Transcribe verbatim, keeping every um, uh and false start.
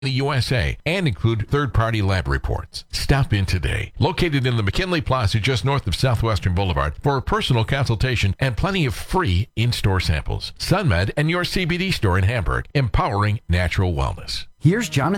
the U S A and include third-party lab reports. Stop in today. Located in the McKinley Plaza just north of Southwestern Boulevard for a personal consultation and plenty of free in-store samples. SunMed and your C B D store in Hamburg, empowering natural wellness. Here's Jonathan